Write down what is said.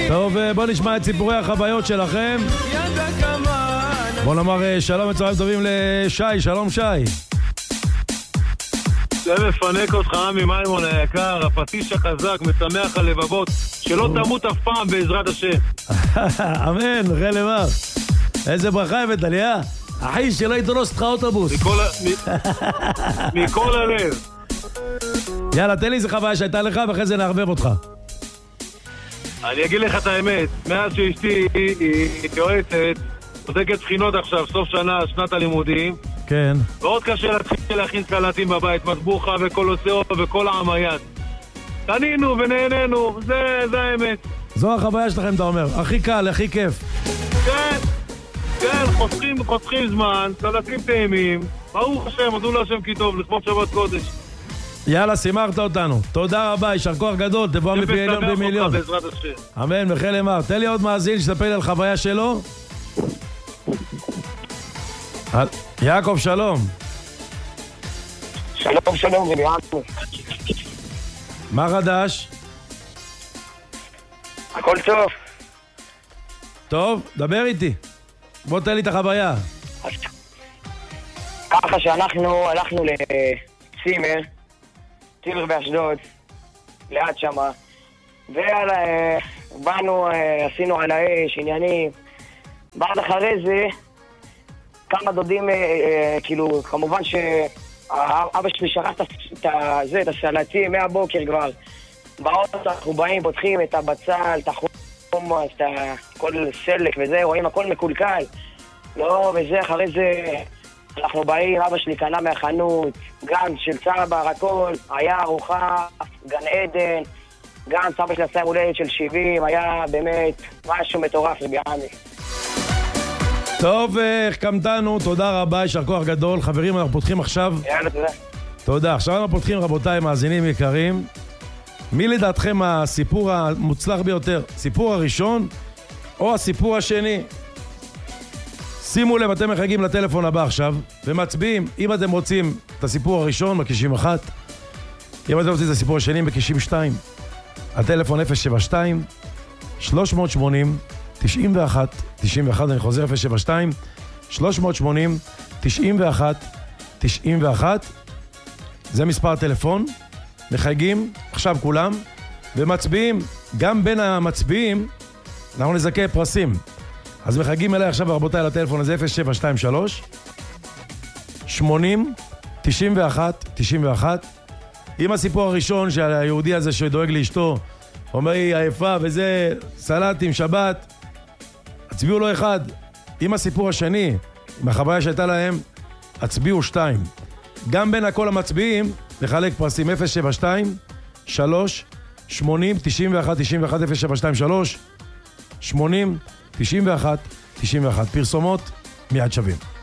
טוב, בוא נשמע את סיפורי החוויות שלכם. בוא נאמר שלום וצהריים טובים לשי. שלום שי. זה מפנק אותך עמי מימון היקר, הפטיש החזק, משמח הלבבות, שלא תמות אף פעם בעזרת השם. אמן, אחרי למר. איזה ברכה הבאת לי, אחי, שלא ידרוס לך אוטובוס. מכל הלב. יאללה, תן לי איזה חוויה שהייתה לך ואחרי זה נערבב אותך. אני אגיד לך את האמת, מאז שאשתי היא יועצת, בודקת בחינות עכשיו, סוף שנה, שנת הלימודים. כן. מאוד קשה להתחיל להכין קלטים בבית, מטבוחה וקולוסאו וכל העם היד. קנינו ונהנינו, זה האמת. זו החוויה שלכם, אתה אומר. הכי קל, הכי כיף. כן, חוסכים זמן, קלטים טעימים. ברוך השם, עדו להשם כי טוב, לכבוד שבת קודש. יאללה, שימחת אותנו. תודה רבה, יישר כוח גדול, תבוא מפי עליון במיליון. אמן, וחיל אמר. תן לי עוד מאזין שתספר לי על חוויה שלו. יעקב, שלום. שלום, זה יעקב. מה חדש? הכל טוב. טוב, דבר איתי. בוא תן לי את החוויה. ככה שאנחנו הלכנו לצימר באשדוד, ליד שמה, ובאנו, עשינו על האש, עניינים. בעד אחרי זה, כמה דודים, כאילו, כמובן שאבא שלי שרח את הסלטים מהבוקר כבר. באוטו אנחנו באים, פותחים את הבצל, את החומוס, את כל סלק וזה, רואים הכל מקולקל. לא, וזה, אחרי זה אנחנו באים, אבא שלי קנה מהחנות, גן של צבר, הכל, היה ארוחה, גן עדן, גן סבא שלי עשה הולדת של 70, היה באמת משהו מטורף לגמרי. טוב, החכמתנו, תודה רבה, יישר כוח גדול. חברים, אנחנו פותחים עכשיו... יאללה, תודה. תודה. עכשיו אנחנו פותחים, רבותיי, מאזינים יקרים. מי לדעתכם הסיפור המוצלח ביותר? סיפור הראשון או הסיפור השני? שימו לב, אתם מחייגים לטלפון הבא עכשיו ומצביעים. אם אתם רוצים את הסיפור הראשון, מקישים 1. אם אתם רוצים את הסיפור השני, מקישים 2. הטלפון 072 380 91 91, אני חוזר 072 380 91 91. זה מספר הטלפון. מחייגים עכשיו כולם ומצביעים. גם בין המצביעים אנחנו נזכה פרסים. אז מחייגים אליי עכשיו, רבותיי, לטלפון הזה 0723 80 91 91. עם הסיפור הראשון שהיהודי הזה שדואג לאשתו אומר היא עייפה וזה סלטים שבת, הצביעו לו 1. עם הסיפור השני, עם החוויה שהייתה להם, הצביעו 2. גם בין הכל המצביעים נחלק פרסים 072 3 80 91 91 072 3 80 91 91. פרסומות מיד שווים.